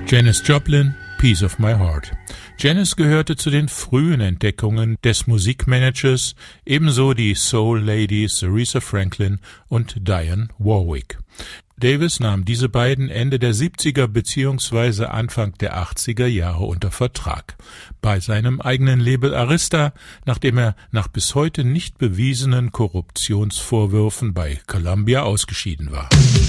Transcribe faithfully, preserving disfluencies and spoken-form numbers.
Janis Joplin, Piece of My Heart. Janis gehörte zu den frühen Entdeckungen des Musikmanagers, ebenso die Soul-Ladies Aretha Franklin und Dionne Warwick. Davis nahm diese beiden Ende der siebziger bzw. Anfang der achtziger Jahre unter Vertrag. Bei seinem eigenen Label Arista, nachdem er nach bis heute nicht bewiesenen Korruptionsvorwürfen bei Columbia ausgeschieden war.